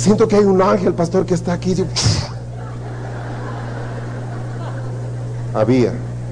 Siento que hay un ángel, pastor, que está aquí. Digo, había.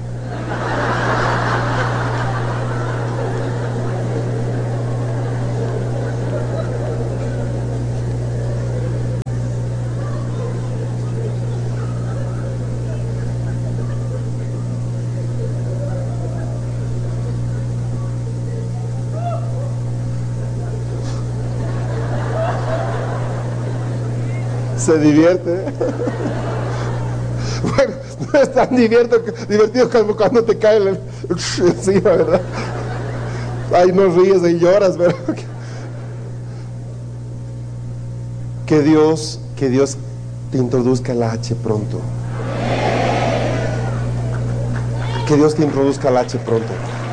Se divierte. Bueno, no es tan divertido como cuando te cae el encima, ¿verdad? Ahí no ríes y lloras, ¿verdad? Que Dios te introduzca el H pronto. Que Dios te introduzca el H pronto.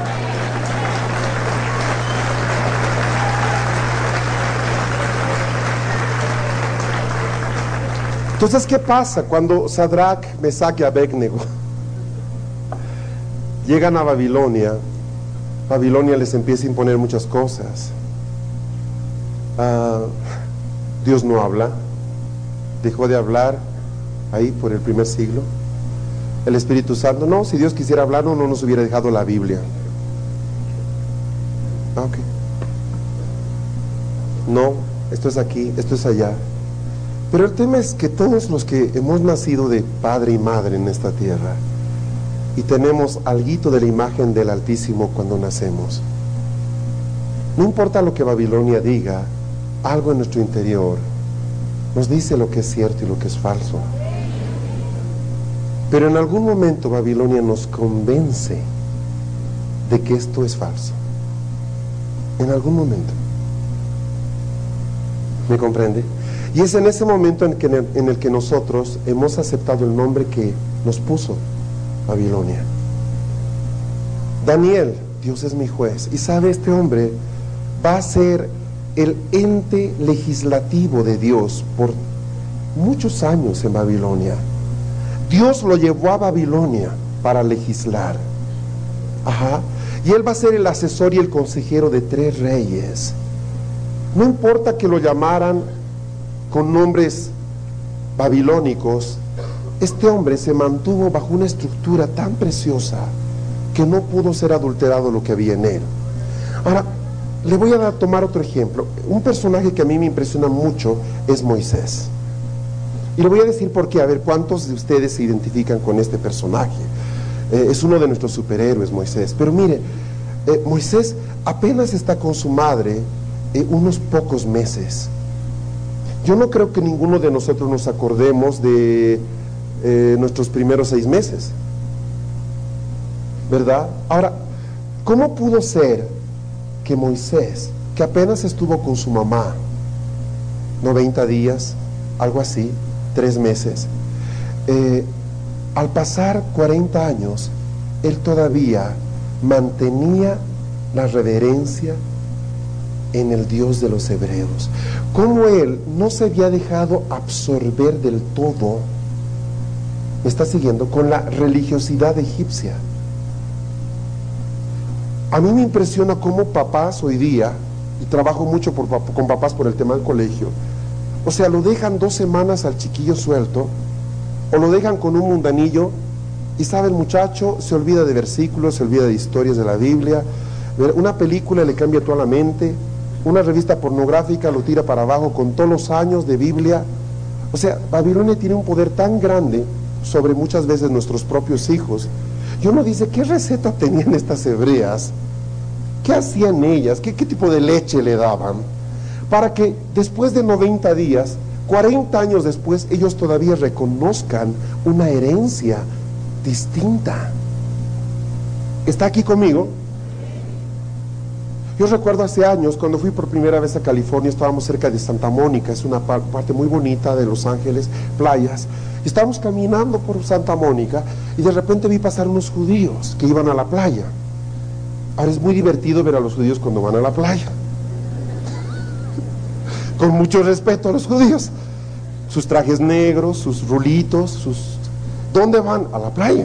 Entonces, ¿qué pasa cuando Sadrach, Mesach y Abednego llegan a Babilonia? Babilonia les empieza a imponer muchas cosas. Dios no habla, dejó de hablar ahí por el primer siglo. El Espíritu Santo, no, si Dios quisiera hablar, no nos hubiera dejado la Biblia. Ok. No, esto es aquí, esto es allá. Pero el tema es que todos los que hemos nacido de padre y madre en esta tierra y tenemos alguito de la imagen del Altísimo cuando nacemos, no importa lo que Babilonia diga, algo en nuestro interior nos dice lo que es cierto y lo que es falso. Pero en algún momento Babilonia nos convence de que esto es falso. En algún momento. ¿Me comprende? Y es en ese momento en el que nosotros hemos aceptado el nombre que nos puso Babilonia. Daniel, Dios es mi juez. Y sabe, este hombre va a ser el ente legislativo de Dios por muchos años en Babilonia. Dios lo llevó a Babilonia para legislar. Ajá. Y él va a ser el asesor y el consejero de 3 reyes. No importa que lo llamaran con nombres babilónicos, este hombre se mantuvo bajo una estructura tan preciosa que no pudo ser adulterado lo que había en él. Ahora, le voy a tomar otro ejemplo. Un personaje que a mí me impresiona mucho es Moisés. Y le voy a decir por qué, a ver cuántos de ustedes se identifican con este personaje. Es uno de nuestros superhéroes, Moisés. Pero mire, Moisés apenas está con su madre unos pocos meses. Yo no creo que ninguno de nosotros nos acordemos de nuestros primeros 6 meses, ¿verdad? Ahora, ¿cómo pudo ser que Moisés, que apenas estuvo con su mamá 90 días, algo así, 3 meses, al pasar 40 años, él todavía mantenía la reverencia en el Dios de los hebreos? Como él no se había dejado absorber del todo, me está siguiendo, con la religiosidad egipcia. A mí me impresiona cómo papás hoy día, y trabajo mucho con papás por el tema del colegio, o sea, lo dejan 2 semanas al chiquillo suelto, o lo dejan con un mundanillo, y sabe, el muchacho se olvida de versículos, se olvida de historias de la Biblia, una película le cambia toda la mente, una revista pornográfica lo tira para abajo con todos los años de Biblia. O sea, Babilonia tiene un poder tan grande sobre muchas veces nuestros propios hijos. Y uno dice, ¿qué receta tenían estas hebreas? ¿Qué hacían ellas? ¿Qué tipo de leche le daban? Para que después de 90 días, 40 años después, ellos todavía reconozcan una herencia distinta. ¿Está aquí conmigo? Yo recuerdo hace años, cuando fui por primera vez a California, estábamos cerca de Santa Mónica, es una parte muy bonita de Los Ángeles, playas, y estábamos caminando por Santa Mónica, y de repente vi pasar unos judíos que iban a la playa. Ahora es muy divertido ver a los judíos cuando van a la playa, con mucho respeto a los judíos, sus trajes negros, sus rulitos, ¿dónde van? A la playa,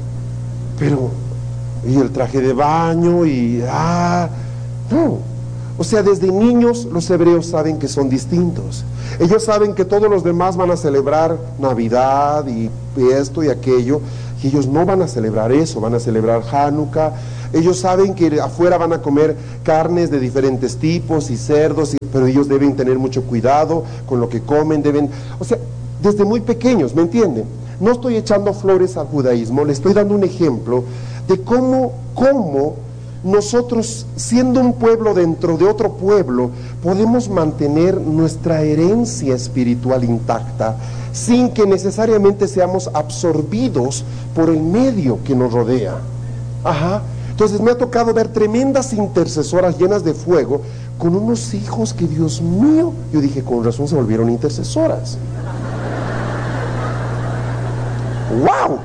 pero y el traje de baño no, O sea, desde niños los hebreos saben que son distintos. Ellos saben que todos los demás van a celebrar Navidad y esto y aquello, y ellos no van a celebrar eso, van a celebrar Hanukkah. Ellos saben que afuera van a comer carnes de diferentes tipos y cerdos, pero ellos deben tener mucho cuidado con lo que comen, o sea, desde muy pequeños, ¿me entienden? No estoy echando flores al judaísmo, le estoy dando un ejemplo de cómo nosotros, siendo un pueblo dentro de otro pueblo, podemos mantener nuestra herencia espiritual intacta sin que necesariamente seamos absorbidos por el medio que nos rodea. Entonces me ha tocado ver tremendas intercesoras llenas de fuego con unos hijos que, Dios mío, yo dije, con razón se volvieron intercesoras. ¡Wow!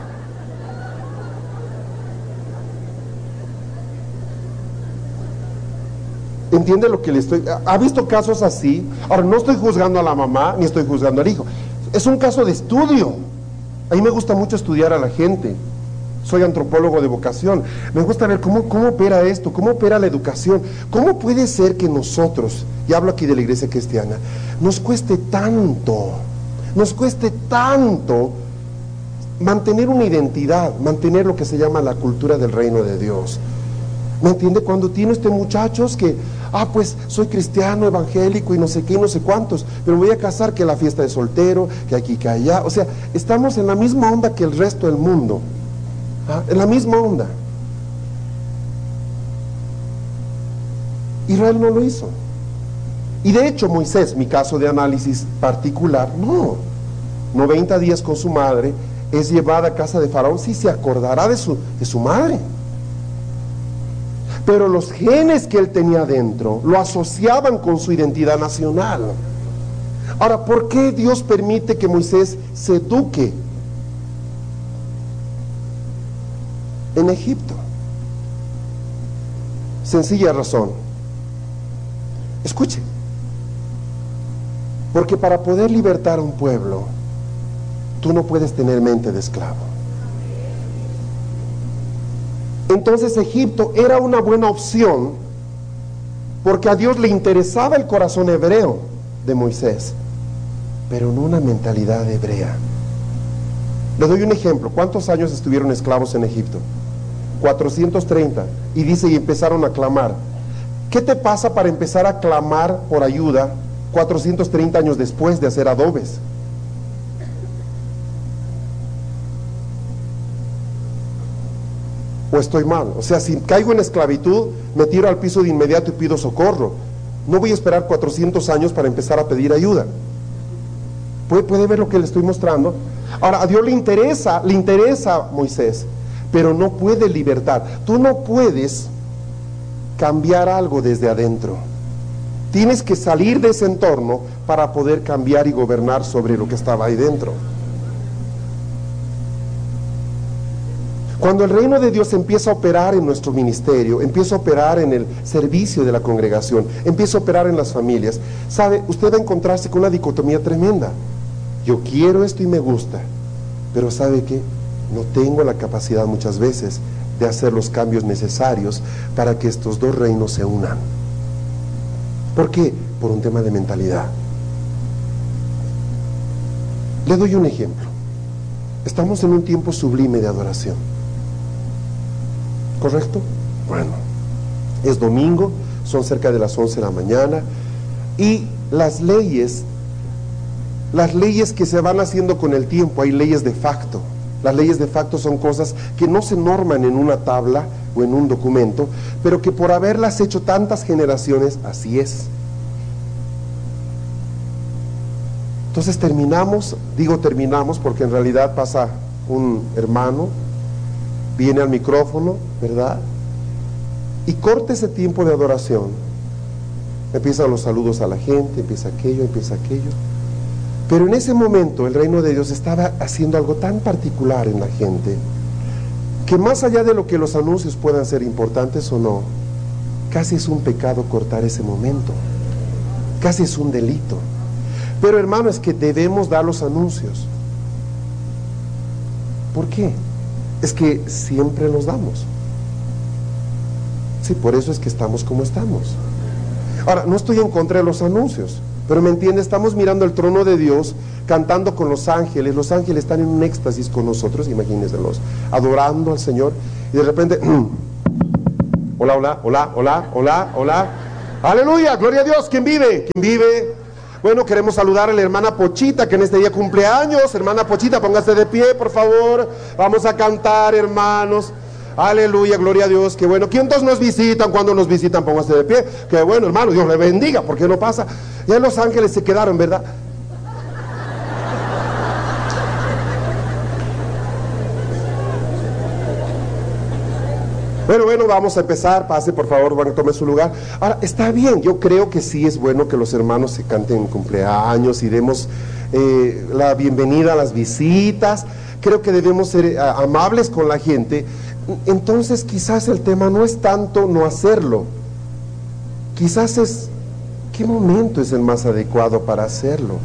¿Entiende lo que le estoy? ¿Ha visto casos así? Ahora, no estoy juzgando a la mamá, ni estoy juzgando al hijo. Es un caso de estudio. A mí me gusta mucho estudiar a la gente. Soy antropólogo de vocación. Me gusta ver cómo opera esto, cómo opera la educación. ¿Cómo puede ser que nosotros, y hablo aquí de la iglesia cristiana, nos cueste tanto mantener una identidad, mantener lo que se llama la cultura del reino de Dios? ¿Me entiende? Cuando tiene muchachos que, pues soy cristiano, evangélico y no sé qué y no sé cuántos, pero me voy a casar, que la fiesta de soltero, que aquí, que allá. O sea, estamos en la misma onda que el resto del mundo. En la misma onda. Israel no lo hizo. Y de hecho Moisés, mi caso de análisis particular, 90 días con su madre, es llevada a casa de Faraón, sí se acordará de su madre. Pero los genes que él tenía dentro lo asociaban con su identidad nacional. Ahora, ¿por qué Dios permite que Moisés se eduque en Egipto? Sencilla razón. Escuche. Porque para poder libertar a un pueblo, tú no puedes tener mente de esclavo. Entonces Egipto era una buena opción porque a Dios le interesaba el corazón hebreo de Moisés, pero no una mentalidad hebrea. Le doy un ejemplo. ¿Cuántos años estuvieron esclavos en Egipto? 430. Y dice, y empezaron a clamar. ¿Qué te pasa para empezar a clamar por ayuda 430 años después de hacer adobes? ¿O estoy mal? O sea, si caigo en esclavitud, me tiro al piso de inmediato y pido socorro. No voy a esperar 400 años para empezar a pedir ayuda. ¿Puede ver lo que le estoy mostrando? Ahora, a Dios le interesa Moisés, pero no puede libertar. Tú no puedes cambiar algo desde adentro. Tienes que salir de ese entorno para poder cambiar y gobernar sobre lo que estaba ahí dentro. Cuando el reino de Dios empieza a operar en nuestro ministerio, empieza a operar en el servicio de la congregación, empieza a operar en las familias, ¿sabe? Usted va a encontrarse con una dicotomía tremenda. Yo quiero esto y me gusta, pero ¿sabe qué? No tengo la capacidad muchas veces de hacer los cambios necesarios para que estos dos reinos se unan. ¿Por qué? Por un tema de mentalidad. Le doy un ejemplo. Estamos en un tiempo sublime de adoración. ¿Correcto? Bueno, es domingo, son cerca de las 11 de la mañana y las leyes que se van haciendo con el tiempo, hay leyes de facto. Las leyes de facto son cosas que no se norman en una tabla o en un documento, pero que por haberlas hecho tantas generaciones, así es. Entonces terminamos porque en realidad pasa un hermano, viene al micrófono, ¿verdad? Y corta ese tiempo de adoración. Empiezan los saludos a la gente, empieza aquello. Pero en ese momento el reino de Dios estaba haciendo algo tan particular en la gente, que más allá de lo que los anuncios puedan ser importantes o no, casi es un pecado cortar ese momento, casi es un delito. Pero hermano, es que debemos dar los anuncios. ¿Por qué? Es que siempre los damos. Sí, por eso es que estamos como estamos. Ahora, no estoy en contra de los anuncios, pero me entiende, estamos mirando el trono de Dios, cantando con los ángeles están en un éxtasis con nosotros, imagínenselos, adorando al Señor, y de repente, hola, hola, hola, hola, hola, hola, aleluya, gloria a Dios. ¿Quién vive? ¿Quién vive? Bueno, queremos saludar a la hermana Pochita, que en este día cumple años. Hermana Pochita, póngase de pie, por favor, vamos a cantar, hermanos. Aleluya, gloria a Dios, qué bueno. ¿Quiénes nos visitan? Cuando nos visitan, póngase de pie. Qué bueno, hermano, Dios le bendiga, porque no pasa. Ya los ángeles se quedaron, ¿verdad? Bueno, vamos a empezar. Pase, por favor, bueno, tome su lugar. Ahora, está bien, yo creo que sí es bueno que los hermanos se canten cumpleaños y demos la bienvenida a las visitas. Creo que debemos ser amables con la gente. Entonces quizás el tema no es tanto no hacerlo, quizás es qué momento es el más adecuado para hacerlo.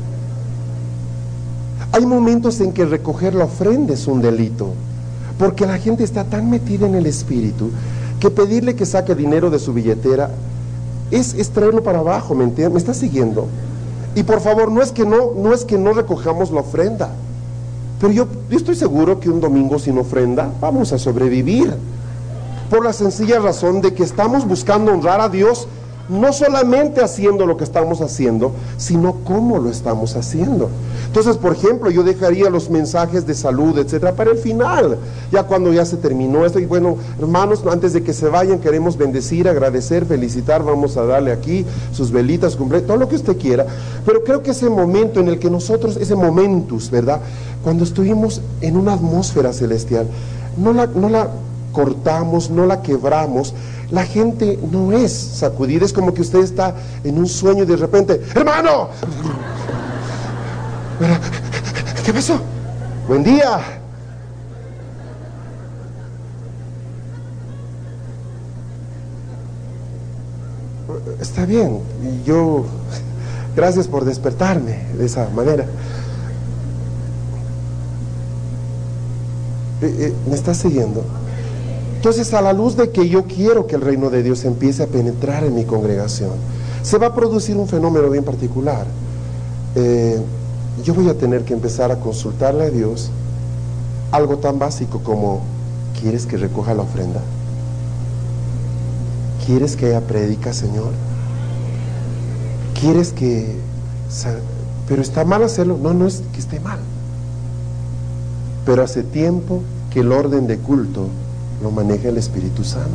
Hay momentos en que recoger la ofrenda es un delito, porque la gente está tan metida en el espíritu que pedirle que saque dinero de su billetera es traerlo para abajo. ¿Me entiendes? ¿Me está siguiendo? Y por favor, no es que no recojamos la ofrenda, pero yo estoy seguro que un domingo sin ofrenda vamos a sobrevivir, por la sencilla razón de que estamos buscando honrar a Dios, no solamente haciendo lo que estamos haciendo, sino cómo lo estamos haciendo. Entonces, por ejemplo, yo dejaría los mensajes de salud, etcétera, para el final, ya cuando ya se terminó esto. Y bueno, hermanos, antes de que se vayan, queremos bendecir, agradecer, felicitar. Vamos a darle aquí sus velitas, todo lo que usted quiera. Pero creo que ese momento en el que nosotros, ese momentus, ¿verdad?, cuando estuvimos en una atmósfera celestial, no la cortamos, no la quebramos. La gente no es sacudida, es como que usted está en un sueño y de repente, hermano, ¿qué pasó? Buen día. Está bien, yo, gracias por despertarme de esa manera. ¿Me está siguiendo? Entonces, a la luz de que yo quiero que el reino de Dios empiece a penetrar en mi congregación, se va a producir un fenómeno bien particular. Yo voy a tener que empezar a consultarle a Dios algo tan básico como: ¿quieres que recoja la ofrenda? ¿Quieres que haya prédica, Señor? ¿Quieres que... pero está mal hacerlo? No es que esté mal, pero hace tiempo que el orden de culto lo maneja el Espíritu Santo.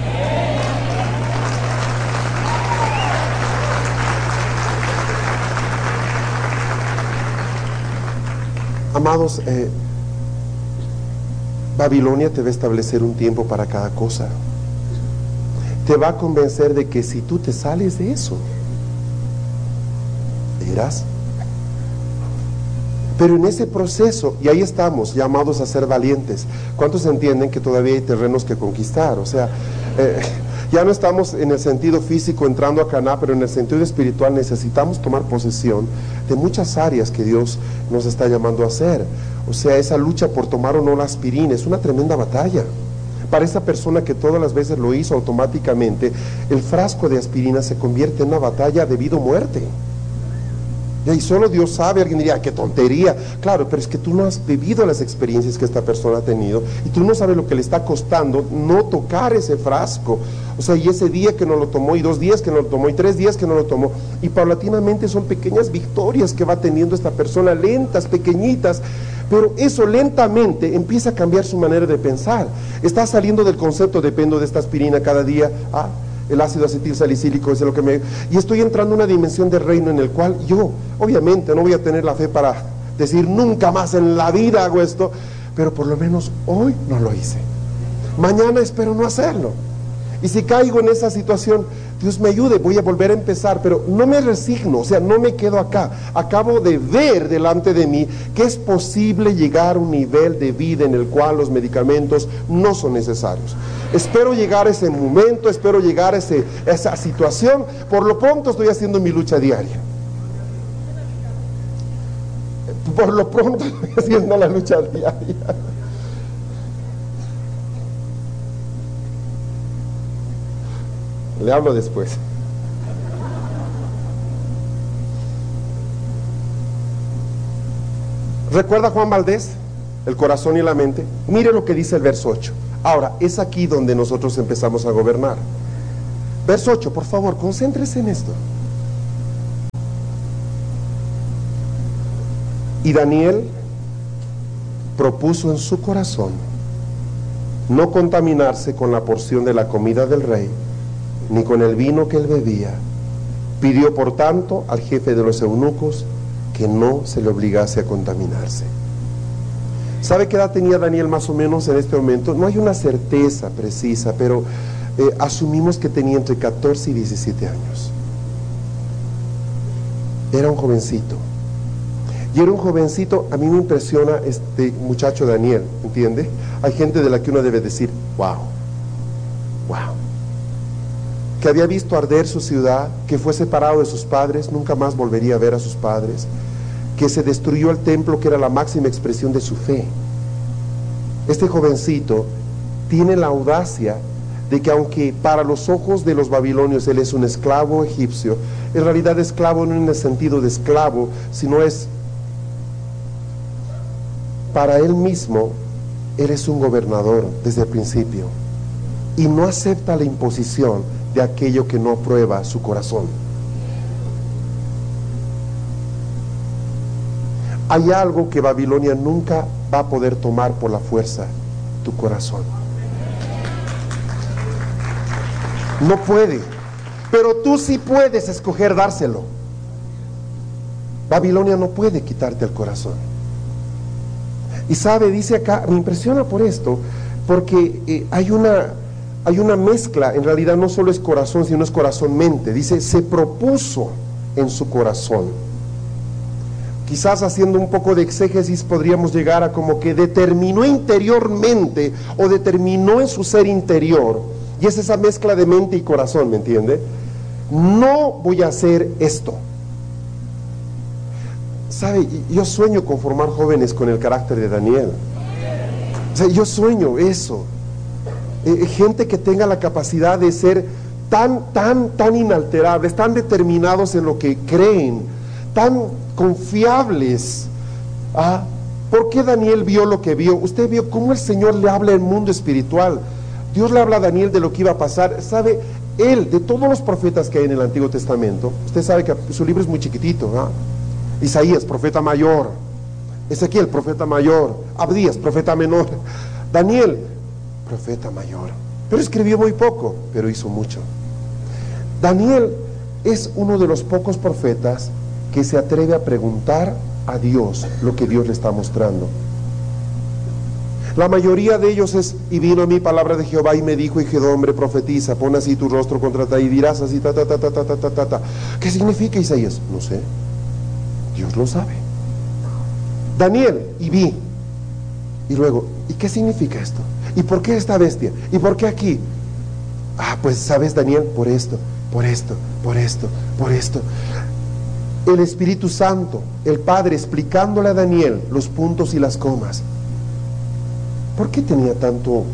Amados, Babilonia te va a establecer un tiempo para cada cosa. Te va a convencer de que si tú te sales de eso, verás. Pero en ese proceso, y ahí estamos, llamados a ser valientes. ¿Cuántos entienden que todavía hay terrenos que conquistar? O sea, ya no estamos en el sentido físico entrando a Canaán, pero en el sentido espiritual necesitamos tomar posesión de muchas áreas que Dios nos está llamando a hacer. O sea, esa lucha por tomar o no la aspirina es una tremenda batalla. Para esa persona que todas las veces lo hizo automáticamente, el frasco de aspirina se convierte en una batalla de vida o muerte. Y solo Dios sabe. Alguien diría, qué tontería. Claro, pero es que tú no has vivido las experiencias que esta persona ha tenido, y tú no sabes lo que le está costando no tocar ese frasco. O sea, y ese día que no lo tomó, y 2 días que no lo tomó, y 3 días que no lo tomó, y paulatinamente son pequeñas victorias que va teniendo esta persona, lentas, pequeñitas, pero eso lentamente empieza a cambiar su manera de pensar. Está saliendo del concepto, dependo de esta aspirina cada día, el ácido acetil salicílico es lo que me... Y estoy entrando en una dimensión de reino en el cual yo, obviamente, no voy a tener la fe para decir nunca más en la vida hago esto, pero por lo menos hoy no lo hice. Mañana espero no hacerlo. Y si caigo en esa situación, Dios me ayude, voy a volver a empezar, pero no me resigno, o sea, no me quedo acá. Acabo de ver delante de mí que es posible llegar a un nivel de vida en el cual los medicamentos no son necesarios. Espero llegar a ese momento, espero llegar a esa situación. Por lo pronto estoy haciendo mi lucha diaria. Por lo pronto estoy haciendo la lucha diaria. Le hablo después. ¿Recuerda Juan Valdés? El corazón y la mente. Mire lo que dice el verso 8. Ahora, es aquí donde nosotros empezamos a gobernar. Verso 8, por favor, concéntrese en esto. Y Daniel propuso en su corazón no contaminarse con la porción de la comida del rey, ni con el vino que él bebía. Pidió, por tanto, al jefe de los eunucos que no se le obligase a contaminarse. ¿Sabe qué edad tenía Daniel más o menos en este momento? No hay una certeza precisa, pero asumimos que tenía entre 14 y 17 años. Era un jovencito. Y era un jovencito, a mí me impresiona este muchacho Daniel, ¿entiende? Hay gente de la que uno debe decir, wow, wow. Que había visto arder su ciudad, que fue separado de sus padres, nunca más volvería a ver a sus padres, que se destruyó el templo que era la máxima expresión de su fe. Este jovencito tiene la audacia de que aunque para los ojos de los babilonios él es un esclavo egipcio, en realidad esclavo no en el sentido de esclavo, sino es para él mismo, él es un gobernador desde el principio y no acepta la imposición de aquello que no aprueba su corazón. Hay algo que Babilonia nunca va a poder tomar por la fuerza: tu corazón. No puede, pero tú sí puedes escoger dárselo. Babilonia no puede quitarte el corazón. Y sabe, dice acá, me impresiona por esto, porque hay una mezcla, en realidad no solo es corazón, sino es corazón-mente. Dice, se propuso en su corazón. Quizás haciendo un poco de exégesis podríamos llegar a como que determinó interiormente o determinó en su ser interior, y es esa mezcla de mente y corazón, ¿me entiende? No voy a hacer esto. ¿Sabe? Yo sueño con formar jóvenes con el carácter de Daniel. O sea, yo sueño eso. Gente que tenga la capacidad de ser tan inalterables, tan determinados en lo que creen, tan confiables. ¿Por qué Daniel vio lo que vio? Usted vio cómo el Señor le habla al mundo espiritual. Dios le habla a Daniel de lo que iba a pasar. ¿Sabe? Él, de todos los profetas que hay en el Antiguo Testamento, usted sabe que su libro es muy chiquitito, ¿no? Isaías, profeta mayor. Ezequiel, profeta mayor. Abdías, profeta menor. Daniel, profeta mayor. Pero escribió muy poco, pero hizo mucho. Daniel es uno de los pocos profetas que se atreve a preguntar a Dios lo que Dios le está mostrando. La mayoría de ellos es, y vino a mí palabra de Jehová y me dijo, hijo de hombre, profetiza, pon así tu rostro contra ti y dirás así, ta. ¿Qué significa, Isaías? No sé. Dios lo sabe. Daniel, y vi. Y luego, ¿y qué significa esto? ¿Y por qué esta bestia? ¿Y por qué aquí? Pues sabes, Daniel, por esto. El Espíritu Santo, el Padre, explicándole a Daniel los puntos y las comas. ¿Por qué tenía tanto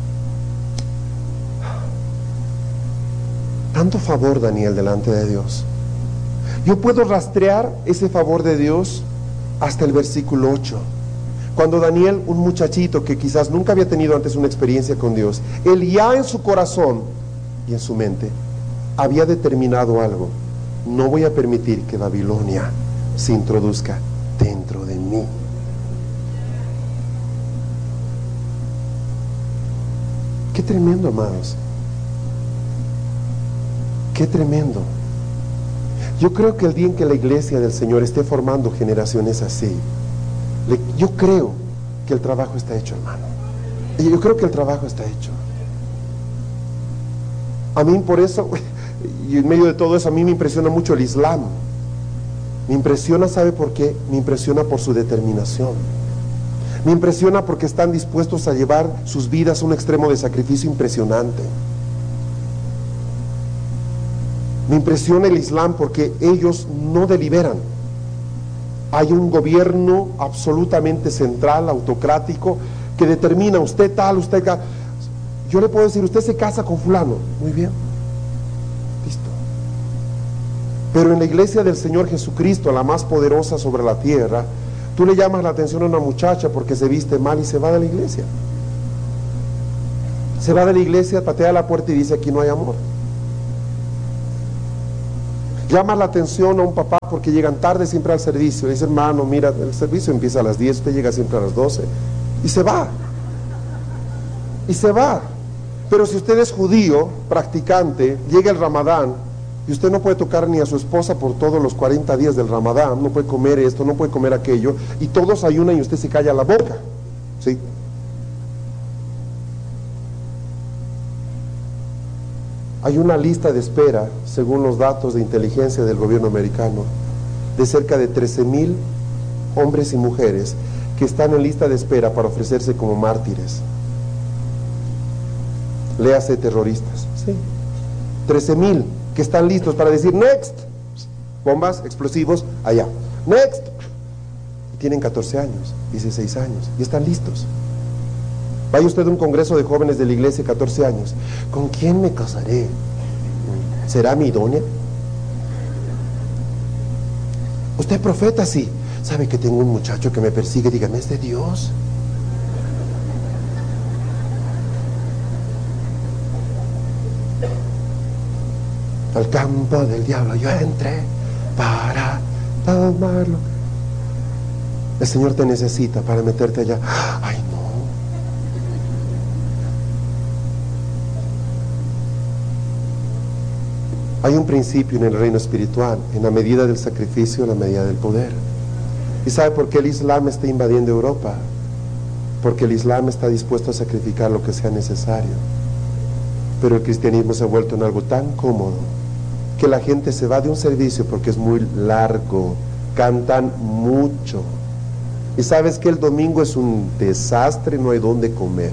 favor Daniel delante de Dios? Yo puedo rastrear ese favor de Dios hasta el versículo 8. Cuando Daniel, un muchachito que quizás nunca había tenido antes una experiencia con Dios, él ya en su corazón y en su mente había determinado algo: no voy a permitir que Babilonia se introduzca dentro de mí. Qué tremendo, amados. Qué tremendo. Yo creo que el día en que la iglesia del Señor esté formando generaciones así, yo creo que el trabajo está hecho, hermano. Yo creo que el trabajo está hecho. A mí por eso, y en medio de todo eso, a mí me impresiona mucho el Islam. Me impresiona, ¿sabe por qué? Me impresiona por su determinación. Me impresiona porque están dispuestos a llevar sus vidas a un extremo de sacrificio impresionante. Me impresiona el Islam porque ellos no deliberan. Hay un gobierno absolutamente central, autocrático, que determina usted tal, usted tal. Yo le puedo decir, usted se casa con fulano, muy bien, listo. Pero en la iglesia del Señor Jesucristo, la más poderosa sobre la tierra, Tú le llamas la atención a una muchacha porque se viste mal y se va de la iglesia. Se va de la iglesia, patea la puerta y dice: aquí no hay amor. Llamas la atención a un papá porque llegan tarde siempre al servicio. Dice: hermano, mira, el servicio empieza a las 10, usted llega siempre a las 12. Y se va. Y se va. Pero si usted es judío, practicante, llega el Ramadán y usted no puede tocar ni a su esposa por todos los 40 días del Ramadán, no puede comer esto, no puede comer aquello, y todos ayunan y usted se calla la boca, ¿sí? Hay una lista de espera, según los datos de inteligencia del gobierno americano, de cerca de 13,000 hombres y mujeres que están en lista de espera para ofrecerse como mártires. Léase terroristas, ¿sí? 13,000 que están listos para decir: next, bombas, explosivos, allá, next. Y tienen 14 años, 16 años, y están listos. Vaya usted a un congreso de jóvenes de la iglesia, 14 años. ¿Con quién me casaré? ¿Será mi idónea? Usted es profeta, sí. ¿Sabe que tengo un muchacho que me persigue? Dígame, ¿es de Dios? Al campo del diablo yo entré para tomarlo. El Señor te necesita para meterte allá. Ay, no. Hay un principio en el reino espiritual: en la medida del sacrificio, en la medida del poder. ¿Y sabe por qué el Islam está invadiendo Europa? Porque el Islam está dispuesto a sacrificar lo que sea necesario. Pero el cristianismo se ha vuelto en algo tan cómodo que la gente se va de un servicio porque es muy largo, cantan mucho. Y sabes que el domingo es un desastre, no hay dónde comer.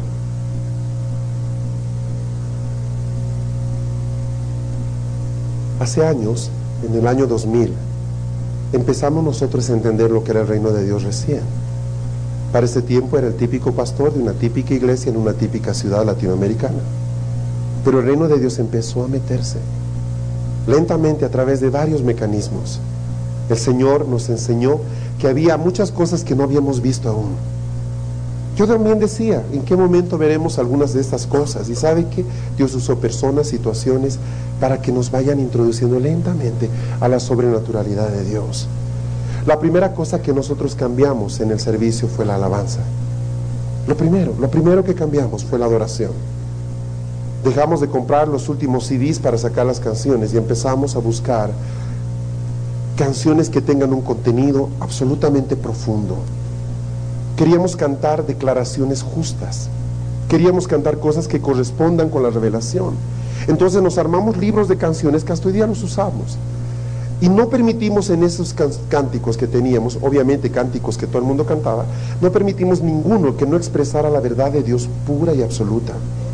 Hace años, en el año 2000, empezamos nosotros a entender lo que era el reino de Dios recién. Para ese tiempo era el típico pastor de una típica iglesia en una típica ciudad latinoamericana. Pero el reino de Dios empezó a meterse lentamente a través de varios mecanismos. El Señor nos enseñó que había muchas cosas que no habíamos visto aún. Yo también decía: ¿en qué momento veremos algunas de estas cosas? Y ¿sabe qué? Dios usó personas, situaciones para que nos vayan introduciendo lentamente a la sobrenaturalidad de Dios. La primera cosa que nosotros cambiamos en el servicio fue la alabanza. Lo primero que cambiamos fue la adoración. Dejamos de comprar los últimos CDs para sacar las canciones y empezamos a buscar canciones que tengan un contenido absolutamente profundo. Queríamos cantar declaraciones justas. Queríamos cantar cosas que correspondan con la revelación. Entonces nos armamos libros de canciones que hasta hoy día los usamos. Y no permitimos en esos cánticos que teníamos, obviamente cánticos que todo el mundo cantaba, no permitimos ninguno que no expresara la verdad de Dios pura y absoluta.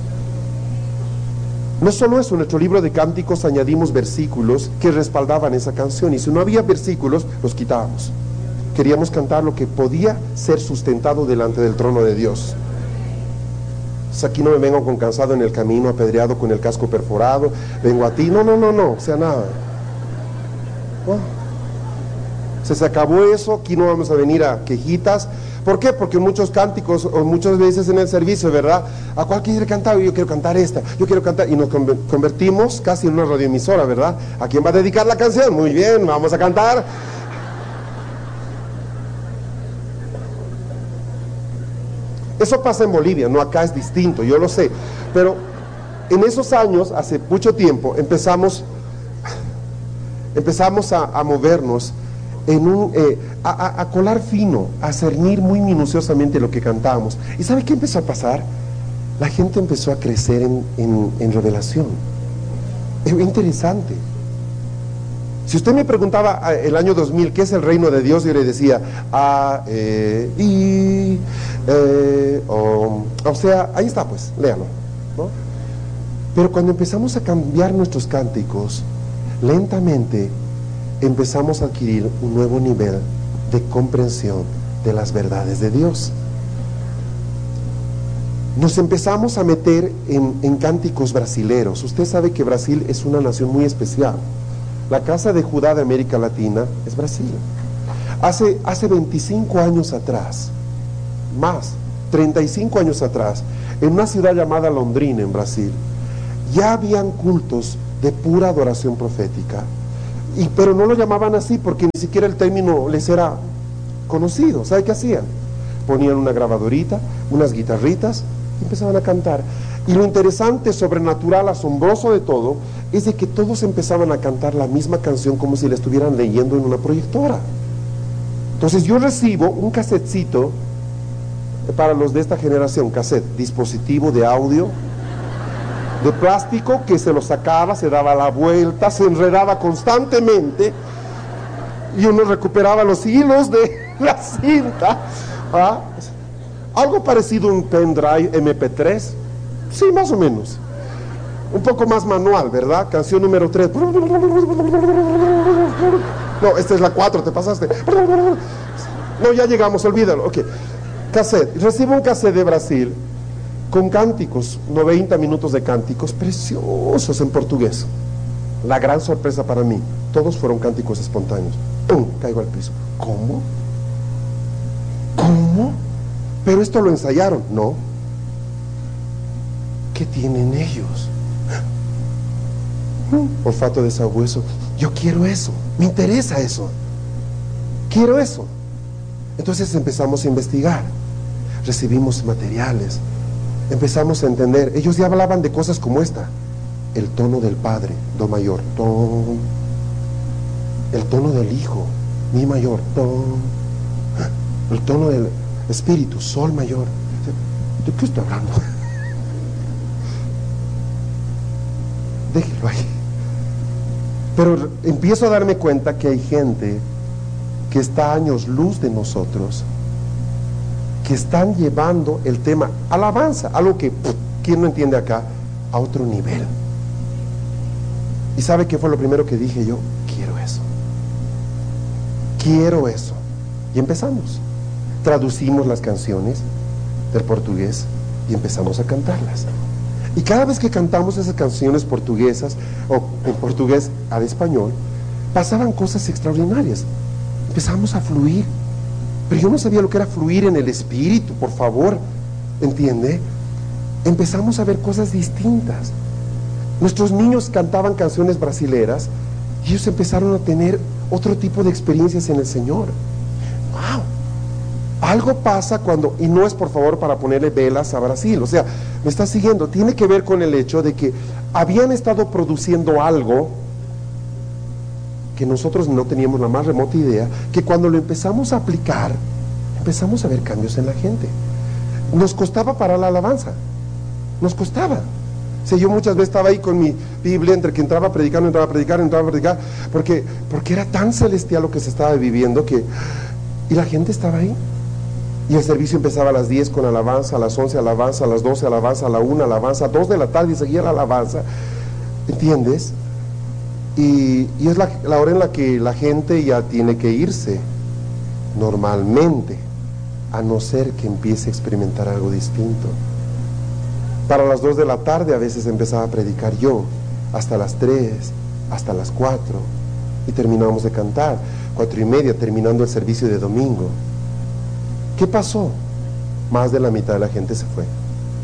No solo eso, en nuestro libro de cánticos añadimos versículos que respaldaban esa canción, y si no había versículos, los quitábamos. Queríamos cantar lo que podía ser sustentado delante del trono de Dios. Pues aquí no me vengo con cansado en el camino, apedreado con el casco perforado, vengo a ti, no, o sea, nada. No. Se acabó eso, aquí no vamos a venir a quejitas. ¿Por qué? Porque muchos cánticos, o muchas veces en el servicio, ¿verdad? ¿A cuál quiere cantar? Yo quiero cantar esta, yo quiero cantar, y nos convertimos casi en una radioemisora, ¿verdad? ¿A quién va a dedicar la canción? Muy bien, vamos a cantar. Eso pasa en Bolivia, no, acá es distinto, yo lo sé, pero en esos años, hace mucho tiempo, empezamos a movernos a colar fino, a cernir muy minuciosamente lo que cantábamos. ¿Y sabe qué empezó a pasar? La gente empezó a crecer en revelación. Es interesante. Si usted me preguntaba el año 2000 qué es el reino de Dios, yo le decía o sea, ahí está, pues, léalo, ¿no? Pero cuando empezamos a cambiar nuestros cánticos, lentamente empezamos a adquirir un nuevo nivel de comprensión de las verdades de Dios. Nos empezamos a meter en cánticos brasileros. Usted sabe que Brasil es una nación muy especial. La casa de Judá de América Latina es Brasil. Hace 25 años atrás, más, 35 años atrás, en una ciudad llamada Londrina, en Brasil, ya habían cultos de pura adoración profética, pero no lo llamaban así porque ni siquiera el término les era conocido. ¿Sabe qué hacían? Ponían una grabadorita, unas guitarritas y empezaban a cantar. Y lo interesante, sobrenatural, asombroso de todo, es de que todos empezaban a cantar la misma canción como si la estuvieran leyendo en una proyectora. Entonces yo recibo un casetcito, para los de esta generación, cassette, dispositivo de audio, de plástico, que se lo sacaba, se daba la vuelta, se enredaba constantemente, y uno recuperaba los hilos de la cinta, ¿ah? Algo parecido a un pendrive MP3, sí, más o menos, un poco más manual, ¿verdad? Canción número 3, no, esta es la 4, te pasaste, no, ya llegamos, olvídalo, ok, cassette, recibo un cassette de Brasil, con cánticos, 90 minutos de cánticos preciosos en portugués. La gran sorpresa para mí, todos fueron cánticos espontáneos. Caigo al piso. ¿Cómo? ¿Cómo? Pero esto lo ensayaron. No. ¿Qué tienen ellos? Olfato de sabueso. Yo quiero eso, me interesa eso, quiero eso. Entonces empezamos a investigar, recibimos materiales, empezamos a entender. Ellos ya hablaban de cosas como esta: el tono del Padre, do mayor, ton; el tono del Hijo, mi mayor, ton; el tono del Espíritu, sol mayor. ¿De qué estoy hablando? Déjelo ahí. Pero empiezo a darme cuenta que hay gente que está a años luz de nosotros, que están llevando el tema alabanza, algo que, ¿quién no entiende acá?, a otro nivel. ¿Y sabe qué fue lo primero que dije yo? Quiero eso, quiero eso. Y empezamos, traducimos las canciones del portugués y empezamos a cantarlas. Y cada vez que cantamos esas canciones portuguesas, o en portugués al español, pasaban cosas extraordinarias. Empezamos a fluir. Pero yo no sabía lo que era fluir en el espíritu, por favor, ¿entiende? Empezamos a ver cosas distintas. Nuestros niños cantaban canciones brasileras y ellos empezaron a tener otro tipo de experiencias en el Señor. ¡Wow! Algo pasa cuando, y no es por favor para ponerle velas a Brasil, o sea, me está siguiendo, tiene que ver con el hecho de que habían estado produciendo algo que nosotros no teníamos la más remota idea, que cuando lo empezamos a aplicar, empezamos a ver cambios en la gente. Nos costaba parar la alabanza, nos costaba. O sea, yo muchas veces estaba ahí con mi Biblia, entre que entraba a predicar, entraba a predicar, porque era tan celestial lo que se estaba viviendo, y la gente estaba ahí. Y el servicio empezaba a las 10 con alabanza, a las 11 alabanza, a las 12 alabanza, a la 1 alabanza, a 2 de la tarde y seguía la alabanza, ¿entiendes? Y es la hora en la que la gente ya tiene que irse, normalmente, a no ser que empiece a experimentar algo distinto. Para las 2 de la tarde a veces empezaba a predicar yo, hasta las 3, hasta las 4, y terminábamos de cantar, 4:30, terminando el servicio de domingo. ¿Qué pasó? Más de la mitad de la gente se fue.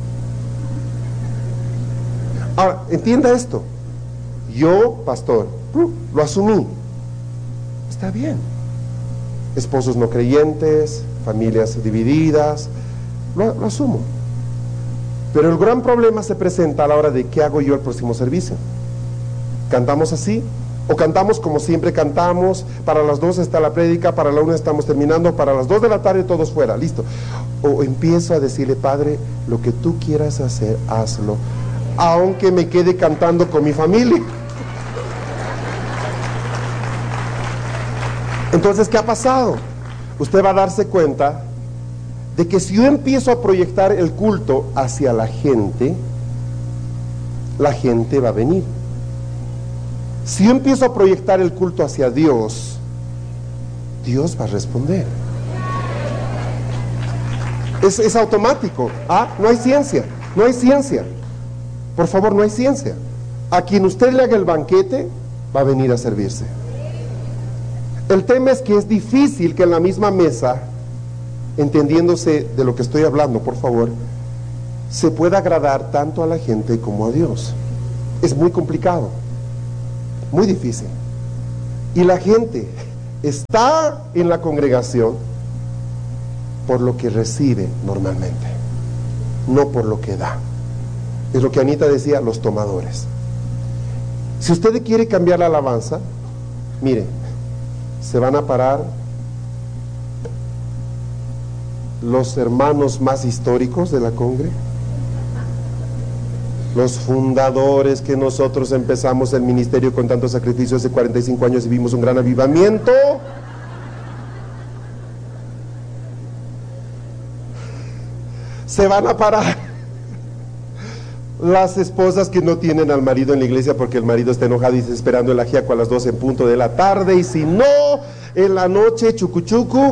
Ahora, entienda esto. Yo, pastor, lo asumí. Está bien. Esposos no creyentes, familias divididas, lo asumo. Pero el gran problema se presenta a la hora de qué hago yo el próximo servicio. ¿Cantamos así? ¿O cantamos como siempre cantamos? Para las 2 está la prédica, para la 1 estamos terminando, para las 2 de la tarde todos fuera, listo. O empiezo a decirle: Padre, lo que tú quieras hacer, hazlo, aunque me quede cantando con mi familia. Entonces, ¿qué ha pasado? Usted va a darse cuenta de que si yo empiezo a proyectar el culto hacia la gente va a venir. Si yo empiezo a proyectar el culto hacia Dios, Dios va a responder. Es automático. No hay ciencia, no hay ciencia. Por favor, no hay ciencia. A quien usted le haga el banquete, va a venir a servirse. El tema es que es difícil que en la misma mesa, entendiéndose de lo que estoy hablando, por favor, se pueda agradar tanto a la gente como a Dios. Es muy complicado, muy difícil. Y la gente está en la congregación por lo que recibe normalmente, no por lo que da. Es lo que Anita decía, los tomadores. Si usted quiere cambiar la alabanza, mire, se van a parar los hermanos más históricos de la congre, los fundadores que nosotros empezamos el ministerio con tanto sacrificio hace 45 años y vimos un gran avivamiento. Se van a parar las esposas que no tienen al marido en la iglesia porque el marido está enojado y está esperando el ajiaco a las 12 en punto de la tarde, y si no, en la noche, chucuchucu.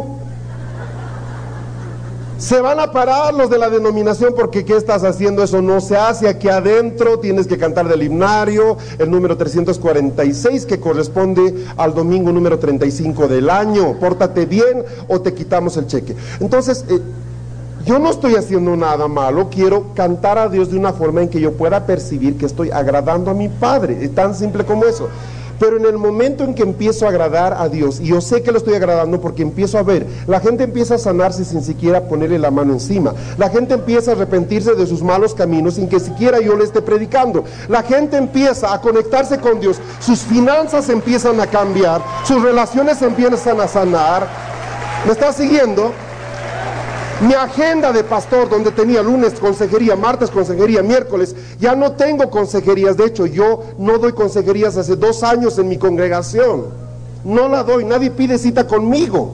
Se van a parar los de la denominación porque ¿qué estás haciendo? Eso no se hace aquí adentro, tienes que cantar del himnario, el número 346 que corresponde al domingo número 35 del año, pórtate bien o te quitamos el cheque. Entonces, yo no estoy haciendo nada malo, quiero cantar a Dios de una forma en que yo pueda percibir que estoy agradando a mi Padre, es tan simple como eso. Pero en el momento en que empiezo a agradar a Dios, y yo sé que lo estoy agradando porque empiezo a ver, la gente empieza a sanarse sin siquiera ponerle la mano encima, la gente empieza a arrepentirse de sus malos caminos sin que siquiera yo le esté predicando, la gente empieza a conectarse con Dios, sus finanzas empiezan a cambiar, sus relaciones empiezan a sanar. ¿Me está siguiendo? Mi agenda de pastor, donde tenía lunes consejería, martes consejería, miércoles, ya no tengo consejerías. De hecho, yo no doy consejerías hace 2 años en mi congregación. No la doy, nadie pide cita conmigo.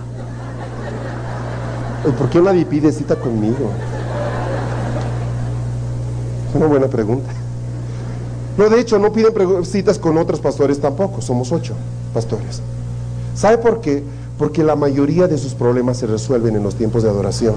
¿Por qué nadie pide cita conmigo? Es una buena pregunta. No, de hecho, no piden citas con otros pastores tampoco, somos 8 pastores. ¿Sabe por qué? Porque la mayoría de sus problemas se resuelven en los tiempos de adoración.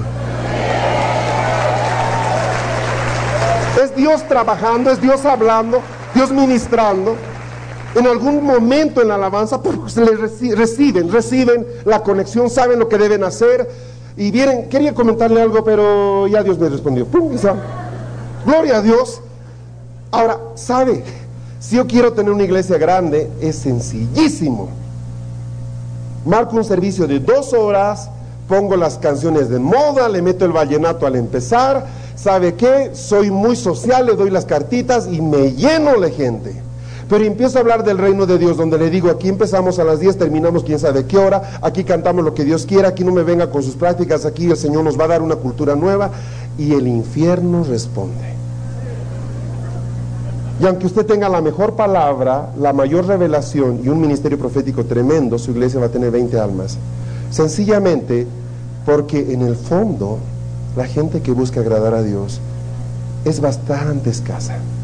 Es Dios trabajando, es Dios hablando, Dios ministrando. En algún momento en la alabanza reciben la conexión, saben lo que deben hacer. Y vienen, quería comentarle algo, pero ya Dios me respondió. ¡Pum! Y se va. Gloria a Dios. Ahora, ¿sabe? Si yo quiero tener una iglesia grande, es sencillísimo. Marco un servicio de 2 horas, pongo las canciones de moda, le meto el vallenato al empezar. ¿Sabe qué? Soy muy social, le doy las cartitas y me lleno de gente. Pero empiezo a hablar del reino de Dios, donde le digo, aquí empezamos a las 10, terminamos quién sabe qué hora, aquí cantamos lo que Dios quiera, aquí no me venga con sus prácticas, aquí el Señor nos va a dar una cultura nueva, y el infierno responde. Y aunque usted tenga la mejor palabra, la mayor revelación y un ministerio profético tremendo, su iglesia va a tener 20 almas. Sencillamente porque en el fondo la gente que busca agradar a Dios es bastante escasa.